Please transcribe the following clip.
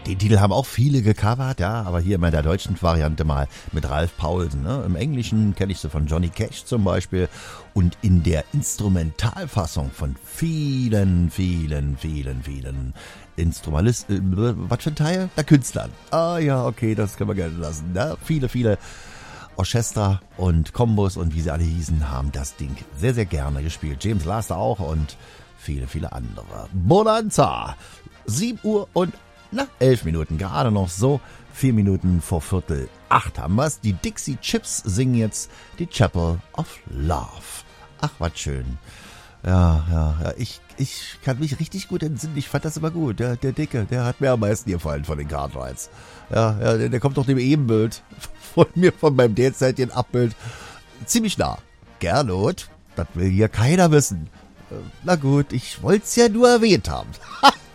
Den Titel haben auch viele gecovert, ja, aber hier in der deutschen Variante mal mit Ralph Paulsen. Ne? Im Englischen kenne ich sie von Johnny Cash zum Beispiel und in der Instrumentalfassung von vielen Instrumentalisten, was für ein Teil? Der Künstlern. Ah ja, okay, das können wir gerne lassen. Ne? Viele Orchester und Kombos und wie sie alle hießen, haben das Ding sehr, sehr gerne gespielt. James Last auch und viele andere. Bonanza, 7 Uhr und 11 Minuten, gerade noch so, 4 Minuten vor 7:45 haben wir's. Die Dixie Chips singen jetzt die Chapel of Love. Ach, was schön. Ja, ich kann mich richtig gut entsinnen, ich fand das immer gut. Der Dicke, der hat mir am meisten gefallen von den Cartwrights. Ja, der kommt doch dem Ebenbild von mir, von meinem derzeitigen Abbild, ziemlich nah. Gernot, das will hier keiner wissen. Na gut, ich wollt's ja nur erwähnt haben.